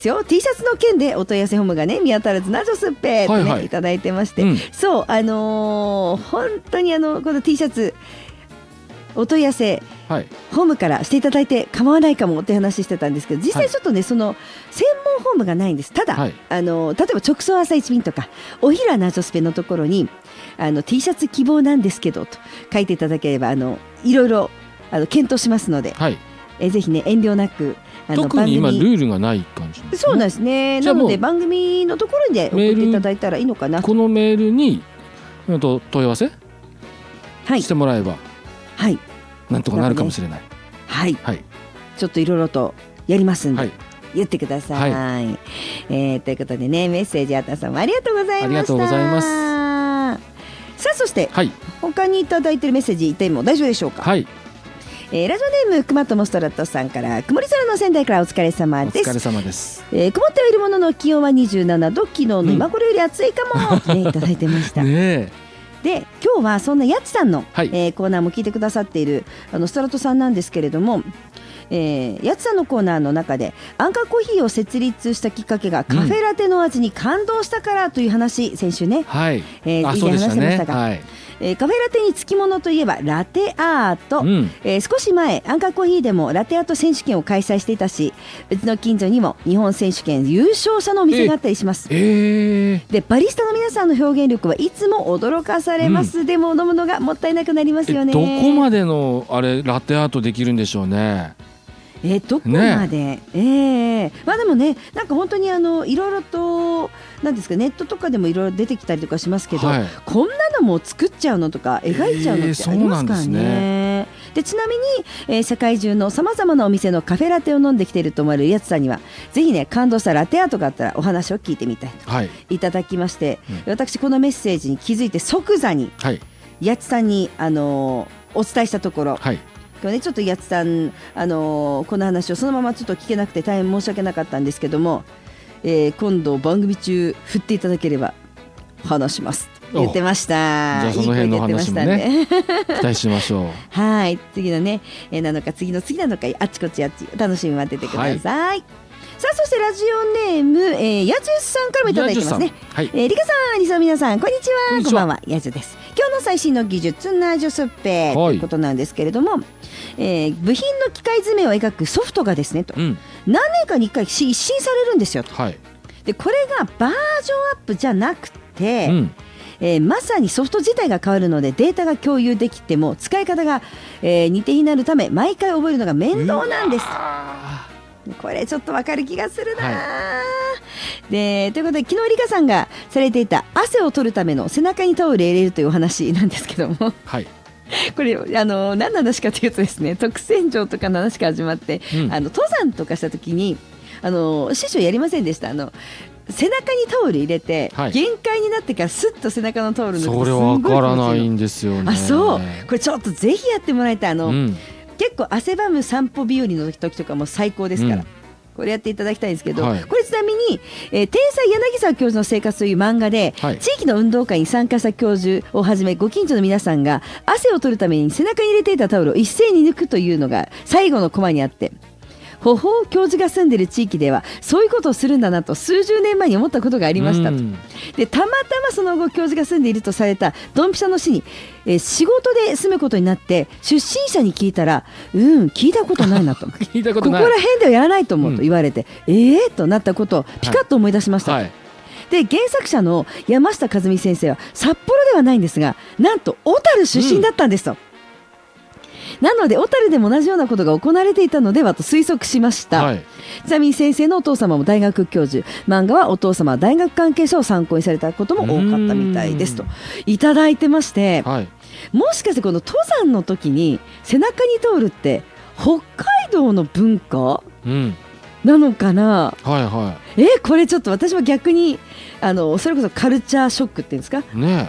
T シャツの件でお問い合わせフォームがね見当たらずナジョスッペとね、いただいてまして、そう本当にこの T シャツお問い合わせ、ホームからしていただいて構わないかもって話してたんですけど、実際ちょっとね、その専門ホームがないんです。ただ、例えば直送朝一便とかおひらナジョスペのところにT シャツ希望なんですけどと書いていただければいろいろ検討しますので、ぜひね遠慮なく特に今ルールがない感じですね。 そうなんですね。なので番組のところで送っていただいたらいいのかな。 このメールに問い合わせ、してもらえば、なんとかなるかもしれない。ちょっといろいろとやりますんで、言ってください。ということでね、メッセージあたさんもありがとうございました。ありがとうございます。さあそして、他にいただいているメッセージいても大丈夫でしょうか。ラジオネームくまともストラットさんから、曇り空の仙台からお疲れ様です。 お疲れ様です。 曇ってはいるものの気温は27度、昨日の今頃より暑いかもってねいただいてましたで今日はそんなやつさんの、コーナーも聞いてくださっているストラットさんなんですけれども、やつさんのコーナーの中でアンカーコーヒーを設立したきっかけがカフェラテの味に感動したからという話、先週ね、以前話してましたが、カフェラテにつきものといえばラテアート、少し前アンカーコーヒーでもラテアート選手権を開催していたし、うちの近所にも日本選手権優勝者のお店があったりします。でバリスタの皆さんの表現力はいつも驚かされます。でも飲むのがもったいなくなりますよね。 どこまでのラテアートできるんでしょうね。 どこまで、まあでもね、なんか本当にいろいろとなんですか、ネットとかでもいろいろ出てきたりとかしますけど、こんなのも作っちゃうのとか描いちゃうのってありますからね。でちなみに、世界中のさまざまなお店のカフェラテを飲んできていると思われるやつさんにはぜひね感動したラテアートがあったらお話を聞いてみたいといただきまして、私このメッセージに気づいて即座にやつさんにお伝えしたところ、今日ねちょっとやつさん、この話をそのままちょっと聞けなくて大変申し訳なかったんですけども、今度番組中振っていただければ話しますと言ってました。 じゃあその辺の話もね期待しましょう。 はい、次のね、なのか次の次なのかあっちこっち楽しみ待っててください。さあそしてラジオネーム、やじゅさんからもいただいてますね。リカさん、リスの皆さんこんにちは。こんばんは、やじゅです。今日の最新の技術ナージョスッペということなんですけれども、部品の機械詰めを描くソフトがですねと、何年かに1回一新されるんですよと。でこれがバージョンアップじゃなくて、まさにソフト自体が変わるのでデータが共有できても使い方が、似て非なるため毎回覚えるのが面倒なんです。これちょっと分かる気がするな、でということで昨日リカさんがされていた汗を取るための背中にタオル入れるというお話なんですけども、これ何の話かというとですね、特選場とかの話から始まって、登山とかした時に師匠やりませんでした？背中にタオル入れて、限界になってからスッと背中のタオル抜くとそれは分からないんですよね。 そうこれちょっとぜひやってもらいたい。結構汗ばむ散歩日和の時とかも最高ですから、これやっていただきたいんですけど、これちなみに、天才柳沢教授の生活という漫画で、地域の運動会に参加した教授をはじめご近所の皆さんが汗を取るために背中に入れていたタオルを一斉に抜くというのが最後のコマにあって、ほほう教授が住んでいる地域ではそういうことをするんだなと数十年前に思ったことがありましたと。でたまたまその後教授が住んでいるとされたドンピシャの市に、仕事で住むことになって出身者に聞いたら聞いたことないなとここら辺ではやらないと思うと言われて、となったことをピカッと思い出しました。で原作者の山下和美先生は札幌ではないんですがなんと小樽出身だったんですと。なので小樽でも同じようなことが行われていたのではと推測しました。ちなみに先生のお父様も大学教授、漫画はお父様は大学関係者を参考にされたことも多かったみたいですといただいてまして、もしかしてこの登山の時に背中にタオルって北海道の文化、なのかな。これちょっと私は逆にそれこそカルチャーショックっていうんですか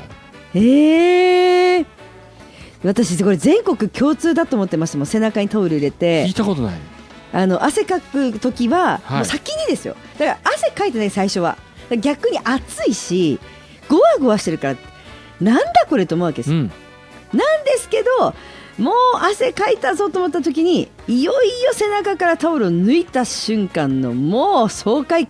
ね。私これ全国共通だと思ってましたもん。背中にタオル入れて聞いたことない。 汗かく時は、もう先にですよ。だから汗かいてない最初は逆に暑いしゴワゴワしてるからなんだこれと思うわけです、なんですけどもう汗かいたぞと思った時にいよいよ背中からタオルを抜いた瞬間のもう爽快